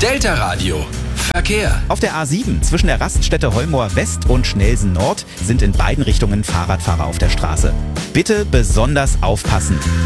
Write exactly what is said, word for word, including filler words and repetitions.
Delta Radio. Verkehr. Auf der A sieben zwischen der Raststätte Holmoor West und Schnelsen Nord sind in beiden Richtungen Fahrradfahrer auf der Straße. Bitte besonders aufpassen.